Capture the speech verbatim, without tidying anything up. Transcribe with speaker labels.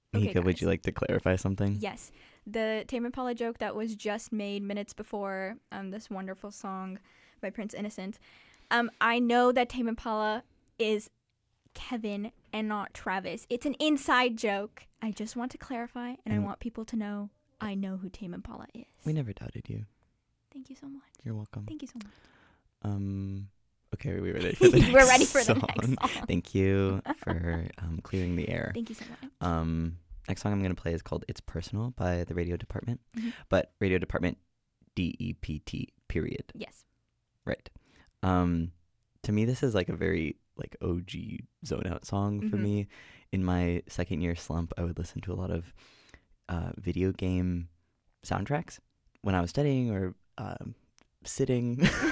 Speaker 1: Okay,
Speaker 2: Mika, would
Speaker 1: guys.
Speaker 2: you like to clarify something?
Speaker 1: Yes. The Tame Impala joke that was just made minutes before um, this wonderful song by Prince Innocent. Um, I know that Tame Impala is Kevin and not Travis. It's an inside joke. I just want to clarify, and,
Speaker 2: And
Speaker 1: I want people to know I know who Tame Impala is.
Speaker 2: We never doubted you.
Speaker 1: Thank you so much.
Speaker 2: You're welcome.
Speaker 1: Thank you so much.
Speaker 2: Um, okay, are we ready for the next
Speaker 1: We're ready for
Speaker 2: song?
Speaker 1: the next song.
Speaker 2: Thank you for um, clearing the air.
Speaker 1: Thank you so much.
Speaker 2: Um, next song I'm going to play is called It's Personal by the Radio Department.
Speaker 1: Mhm.
Speaker 2: But Radio Department, D E P T, period.
Speaker 1: Yes.
Speaker 2: Right. Um, to me, this is like a very like O G zone out song for
Speaker 1: Mhm.
Speaker 2: me. In my second year slump, I would listen to a lot of uh, video game soundtracks when I was studying or um, sitting